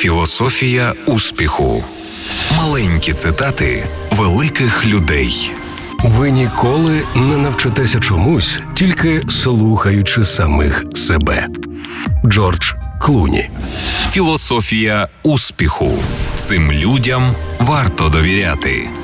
Філософія успіху. Маленькі цитати великих людей. Ви ніколи не навчитеся чомусь, тільки слухаючи самих себе. Джордж Клуні. Філософія успіху. Цим людям варто довіряти.